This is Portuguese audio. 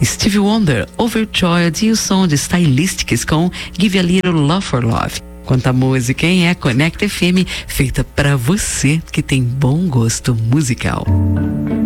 Stevie Wonder, Overjoyed e o som de Stylistics com Give a Little Love for Love. Quanta música, hein? É Conecta FM, feita pra você que tem bom gosto musical.